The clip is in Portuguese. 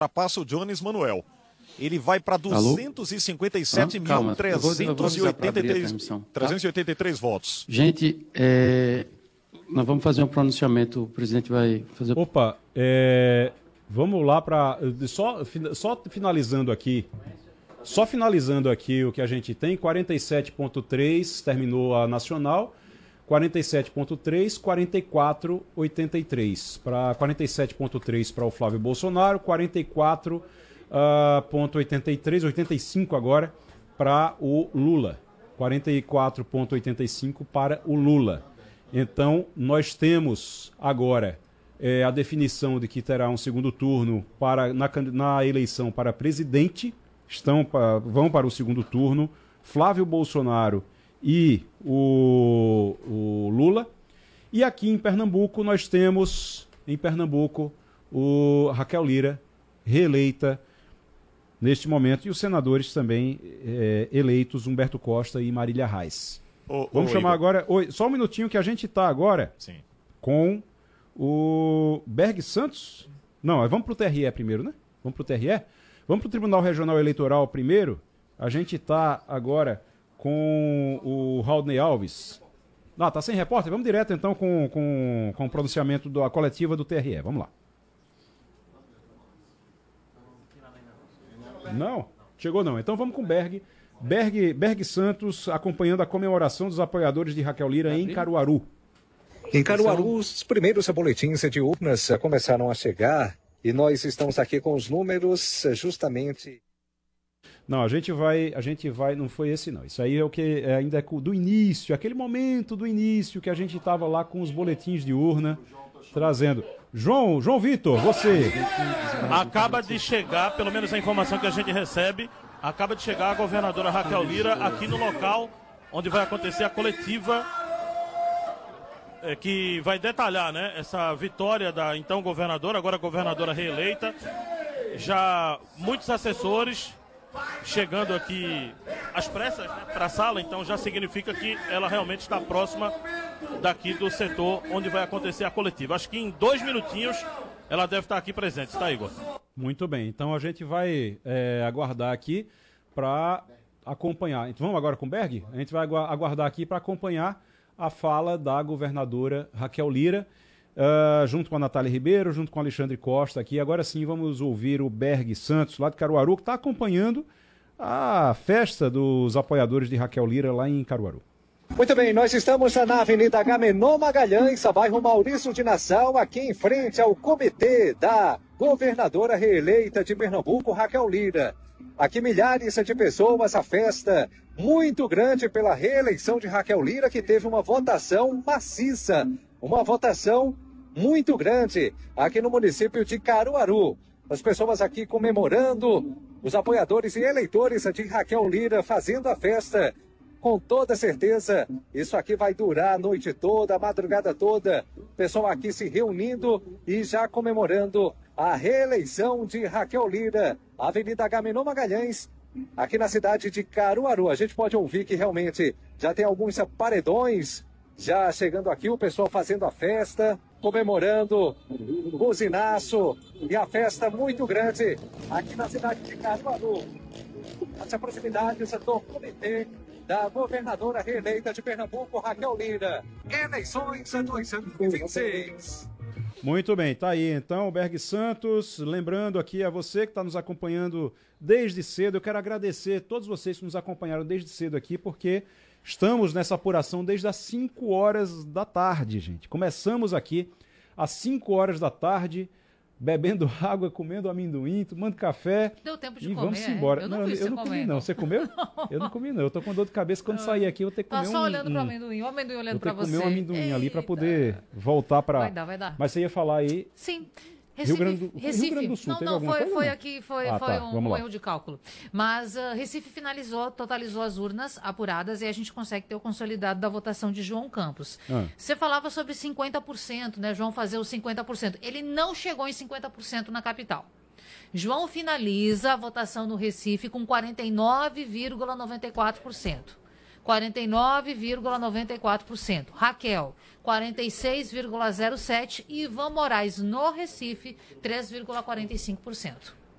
Ultrapassa o Jones Manuel. Ele vai para 257.383 votos. Gente, nós vamos fazer um pronunciamento, o presidente vai fazer... Opa, vamos lá para... Só finalizando aqui o que a gente tem, 47.3 terminou a nacional, 47.3, 44.83. Para 47.3 para o Flávio Bolsonaro, 44.83, 85 agora para o Lula. 44.85 para o Lula. Então, nós temos agora a definição de que terá um segundo turno na eleição para presidente. Vão para o segundo turno Flávio Bolsonaro e o Lula. E aqui em Pernambuco nós temos o Raquel Lira, reeleita neste momento, e os senadores também eleitos, Humberto Costa e Marília Reis. Vamos chamar agora... só um minutinho que a gente está agora com o Berg Santos. Não, vamos para o TRE primeiro, né? Vamos para o TRE? Vamos para o Tribunal Regional Eleitoral primeiro. A gente está agora com o Raudney Alves. Tá sem repórter? Vamos direto então com o pronunciamento da coletiva do TRE. Vamos lá. Não? Chegou não. Então vamos com o Berg. Berg Santos acompanhando a comemoração dos apoiadores de Raquel Lira em Caruaru. Em Caruaru, os primeiros boletins de urnas começaram a chegar e nós estamos aqui com os números justamente... Não, a gente vai, não foi esse não. Isso aí é o que ainda é do início, aquele momento do início que a gente estava lá com os boletins de urna, trazendo. João Vitor, você. Acaba de chegar, pelo menos a informação que a gente recebe, acaba de chegar a governadora Raquel Lira aqui no local onde vai acontecer a coletiva que vai detalhar, né, essa vitória da então governadora, agora governadora reeleita. Já muitos assessores chegando aqui às pressas, né, para a sala, então já significa que ela realmente está próxima daqui do setor onde vai acontecer a coletiva. Acho que em 2 minutinhos ela deve estar aqui presente, tá, Igor? Muito bem, então a gente vai aguardar aqui para acompanhar. Então, vamos agora com o Berg? A gente vai aguardar aqui para acompanhar a fala da governadora Raquel Lira, junto com a Natália Ribeiro, junto com o Alexandre Costa aqui. Agora sim vamos ouvir o Berg Santos, lá de Caruaru, que está acompanhando a festa dos apoiadores de Raquel Lira lá em Caruaru. Muito bem, nós estamos na Avenida Agamenon Magalhães, bairro Maurício de Nassau, aqui em frente ao comitê da governadora reeleita de Pernambuco, Raquel Lira. Aqui milhares de pessoas, a festa muito grande pela reeleição de Raquel Lira, que teve uma votação maciça, uma votação muito grande aqui no município de Caruaru. As pessoas aqui comemorando, os apoiadores e eleitores de Raquel Lira fazendo a festa. Com toda certeza, isso aqui vai durar a noite toda, a madrugada toda. O pessoal aqui se reunindo e já comemorando a reeleição de Raquel Lira. Avenida Agamenon Magalhães, aqui na cidade de Caruaru. A gente pode ouvir que realmente já tem alguns paredões já chegando aqui, o pessoal fazendo a festa, comemorando, buzinaço e a festa muito grande aqui na cidade de Caruaru. As proximidades do comitê da governadora reeleita de Pernambuco, Raquel Lira. Eleições 2026. Muito bem, tá aí então o Berg Santos, lembrando aqui a você que está nos acompanhando desde cedo. Eu quero agradecer a todos vocês que nos acompanharam desde cedo aqui, porque estamos nessa apuração desde as 5 horas da tarde, gente. Começamos aqui às 5 horas da tarde, bebendo água, comendo amendoim, tomando café. Deu tempo de e comer, vamos embora. Eu não, não vi eu não comi, não. Você comeu? Não. Eu não comi, não. Eu tô com dor de cabeça. Quando sair aqui, eu vou ter que comer só olhando para o amendoim, o amendoim olhando para você. Vou ter que comer um amendoim ali para poder voltar para... Vai dar. Mas você ia falar aí... Sim. Rio Grande do Sul, foi um erro de cálculo. Mas Recife totalizou as urnas apuradas e a gente consegue ter o consolidado da votação de João Campos. Você falava sobre 50%, né? João fazer os 50%. Ele não chegou em 50% na capital. João finaliza a votação no Recife com 49,94%. 49,94%. Raquel, 46,07%. E Ivan Moraes, no Recife, 3,45%.